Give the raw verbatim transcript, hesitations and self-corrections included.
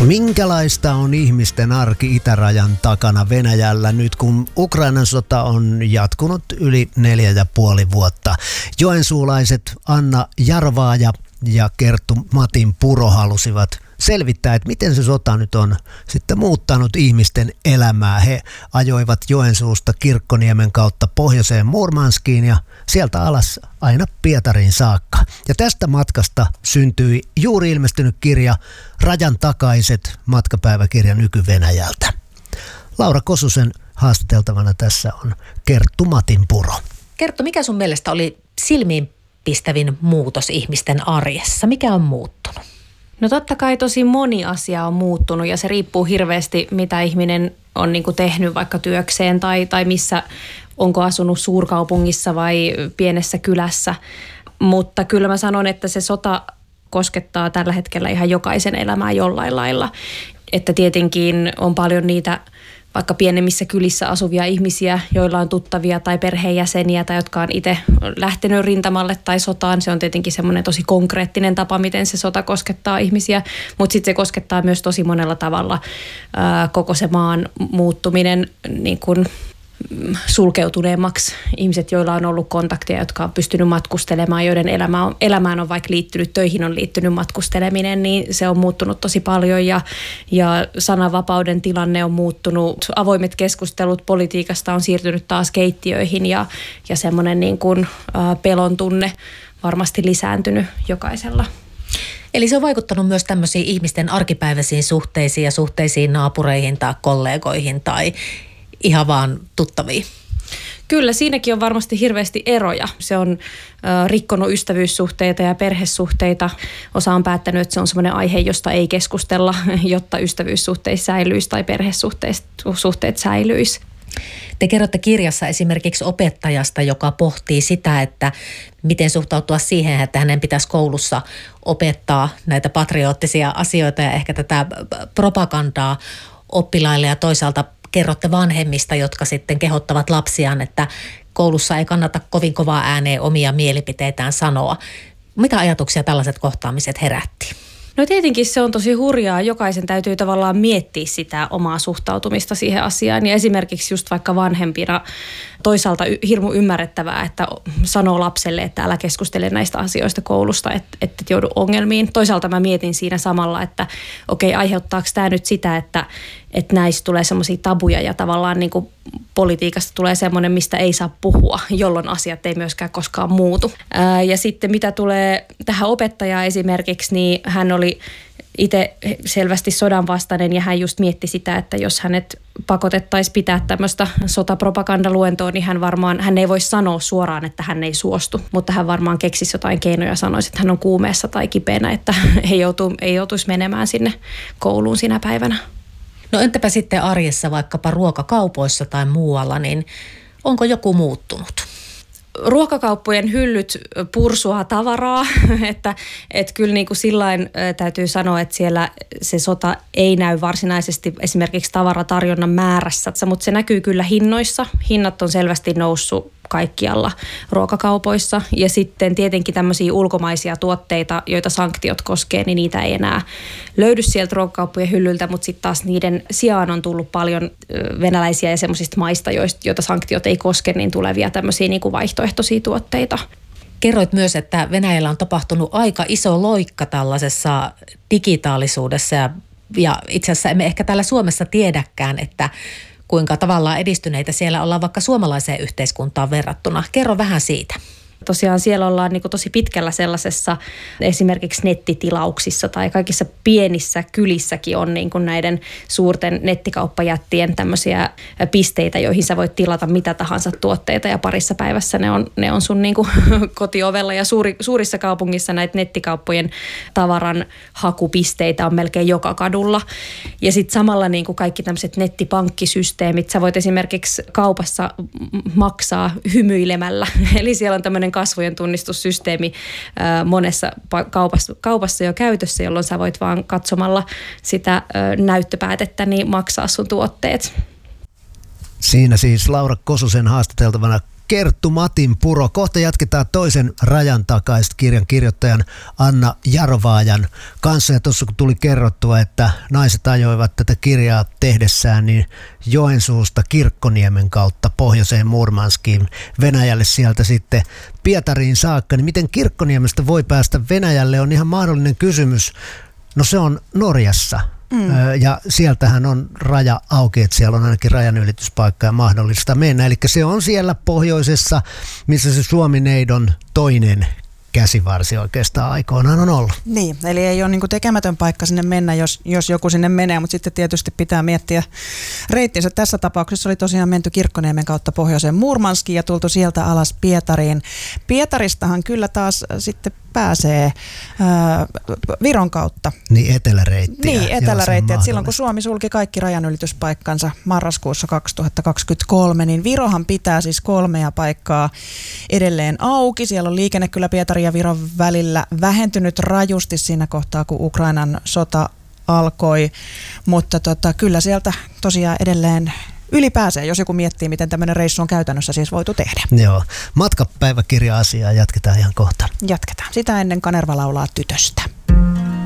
Minkälaista on ihmisten arki itärajan takana Venäjällä nyt, kun Ukrainan sota on jatkunut yli neljä ja puoli vuotta? Joensuulaiset Anna Jarvaaja ja Kerttu Matin Puro halusivat selvittää, että miten se sota nyt on sitten muuttanut ihmisten elämää. He ajoivat Joensuusta Kirkkoniemen kautta pohjoiseen Murmanskiin ja sieltä alas aina Pietariin saakka. Ja tästä matkasta syntyi juuri ilmestynyt kirja Rajan takaiset, matkapäiväkirja Nyky-Venäjältä. Laura Kosusen haastateltavana tässä on Kerttu Matin Puro. Kerttu, mikä sun mielestä oli silmiinpistävin muutos ihmisten arjessa? Mikä on muuttunut? No totta kai tosi moni asia on muuttunut ja se riippuu hirveästi, mitä ihminen on niin kuin tehnyt vaikka työkseen tai, tai missä, onko asunut suurkaupungissa vai pienessä kylässä. Mutta kyllä mä sanon, että se sota koskettaa tällä hetkellä ihan jokaisen elämää jollain lailla. Että tietenkin on paljon niitä vaikka pienemmissä kylissä asuvia ihmisiä, joilla on tuttavia tai perheenjäseniä tai jotka on itse lähtenyt rintamalle tai sotaan. Se on tietenkin semmoinen tosi konkreettinen tapa, miten se sota koskettaa ihmisiä, mutta sitten se koskettaa myös tosi monella tavalla ää, koko se maan muuttuminen niin kuin sulkeutuneemmaksi. Ihmiset, joilla on ollut kontakteja, jotka on pystynyt matkustelemaan, joiden elämä on, elämään on vaikka liittynyt, töihin on liittynyt matkusteleminen, niin se on muuttunut tosi paljon ja, ja sananvapauden tilanne on muuttunut. Avoimet keskustelut politiikasta on siirtynyt taas keittiöihin ja, ja semmoinen niin kuin, ä, pelon tunne varmasti lisääntynyt jokaisella. Eli se on vaikuttanut myös tämmöisiin ihmisten arkipäiväisiin suhteisiin ja suhteisiin naapureihin tai kollegoihin tai ihan vaan tuttaviin. Kyllä, siinäkin on varmasti hirveästi eroja. Se on äh, rikkonut ystävyyssuhteita ja perhesuhteita. Osa on päättänyt, että se on semmoinen aihe, josta ei keskustella, jotta ystävyyssuhteet säilyisi tai perhesuhteet säilyisi. Te kerrotte kirjassa esimerkiksi opettajasta, joka pohtii sitä, että miten suhtautua siihen, että hänen pitäisi koulussa opettaa näitä patriottisia asioita ja ehkä tätä propagandaa oppilaille ja toisaalta kerrotte vanhemmista, jotka sitten kehottavat lapsiaan, että koulussa ei kannata kovin kovaa ääneen omia mielipiteitään sanoa. Mitä ajatuksia tällaiset kohtaamiset herätti? No tietenkin se on tosi hurjaa. Jokaisen täytyy tavallaan miettiä sitä omaa suhtautumista siihen asiaan. Ja esimerkiksi just vaikka vanhempina toisaalta hirmu ymmärrettävää, että sanoo lapselle, että älä keskustele näistä asioista koulusta, että et joudu ongelmiin. Toisaalta mä mietin siinä samalla, että okei, aiheuttaako tämä nyt sitä, että, että näistä tulee semmoisia tabuja ja tavallaan niin kuin politiikasta tulee semmoinen, mistä ei saa puhua, jolloin asiat ei myöskään koskaan muutu. Ää, ja sitten mitä tulee tähän opettajaan esimerkiksi, niin hän oli itse selvästi sodan vastainen ja hän just mietti sitä, että jos hänet pakotettaisiin pitää tämmöistä sotapropagandaluentoa, niin hän varmaan, hän ei voi sanoa suoraan, että hän ei suostu, mutta hän varmaan keksisi jotain keinoja ja sanoisi, että hän on kuumeessa tai kipeänä, että ei, joutu, ei joutuisi menemään sinne kouluun sinä päivänä. No entäpä sitten arjessa vaikkapa ruokakaupoissa tai muualla, niin onko joku muuttunut? Ruokakauppojen hyllyt pursuaa tavaraa, että, että kyllä niin kuin sillain täytyy sanoa, että siellä se sota ei näy varsinaisesti esimerkiksi tavaratarjonnan määrässä, mutta se näkyy kyllä hinnoissa. Hinnat on selvästi noussut kaikkialla ruokakaupoissa ja sitten tietenkin tämmöisiä ulkomaisia tuotteita, joita sanktiot koskee, niin niitä ei enää löydy sieltä ruokakauppojen hyllyltä, mutta sitten taas niiden sijaan on tullut paljon venäläisiä ja semmoisista maista, joita sanktiot ei koske, niin tulevia tämmöisiä niin kuin vaihtoehtoisia tuotteita. Kerroit myös, että Venäjällä on tapahtunut aika iso loikka tällaisessa digitaalisuudessa ja, ja itse asiassa emme ehkä täällä Suomessa tiedäkään, että kuinka tavallaan edistyneitä siellä ollaan vaikka suomalaiseen yhteiskuntaan verrattuna. Kerro vähän siitä. Tosiaan siellä ollaan niin kuin tosi pitkällä sellaisessa esimerkiksi nettitilauksissa tai kaikissa pienissä kylissäkin on niin kuin näiden suurten nettikauppajättien tämmöisiä pisteitä, joihin sä voit tilata mitä tahansa tuotteita ja parissa päivässä ne on, ne on sun niin kuin kotiovella ja suuri, suurissa kaupungissa näitä nettikauppojen tavaran hakupisteitä on melkein joka kadulla. Ja sitten samalla niin kuin kaikki tämmöiset nettipankkisysteemit, sä voit esimerkiksi kaupassa maksaa hymyilemällä, eli siellä on tämmöinen kasvojen tunnistussysteemi monessa kaupassa, kaupassa jo käytössä, jolloin sä voit vaan katsomalla sitä näyttöpäätettä niin maksaa sun tuotteet. Siinä siis Laura Kosusen haastateltavana Kerttu Matinpuro. Kohta jatketaan toisen rajan takaista kirjan kirjoittajan Anna Jarvaajan kanssa. Ja tuossa kun tuli kerrottua, että naiset ajoivat tätä kirjaa tehdessään, niin Joensuusta Kirkkoniemen kautta pohjoiseen Murmanskiin, Venäjälle sieltä sitten Pietariin saakka, niin miten Kirkkoniemestä voi päästä Venäjälle on ihan mahdollinen kysymys. No se on Norjassa. Mm. Ja sieltähän on raja auki, että siellä on ainakin rajanylityspaikka ja mahdollista mennä. Eli se on siellä pohjoisessa, missä se Suomi-neidon toinen käsivarsi oikeastaan aikoinaan on ollut. Niin, eli ei ole niin kuin tekemätön paikka sinne mennä, jos, jos joku sinne menee, mutta sitten tietysti pitää miettiä reittinsä. Tässä tapauksessa oli tosiaan menty Kirkkoniemen kautta pohjoiseen Murmanskiin ja tultu sieltä alas Pietariin. Pietaristahan kyllä taas sitten pääsee ää, Viron kautta. Niin eteläreittiä. Niin, eteläreittiä. Silloin kun Suomi sulki kaikki rajanylityspaikkansa marraskuussa kaksituhattakaksikymmentäkolme, niin Virohan pitää siis kolmea paikkaa edelleen auki. Siellä on liikenne kyllä Pietarin ja Viron välillä vähentynyt rajusti siinä kohtaa, kun Ukrainan sota alkoi, mutta tota, kyllä sieltä tosiaan edelleen ylipääsee, jos joku miettii, miten tämmöinen reissu on käytännössä siis voitu tehdä. Joo. Matkapäiväkirja-asiaa jatketaan ihan kohta. Jatketaan. Sitä ennen Kanerva laulaa Tytöstä.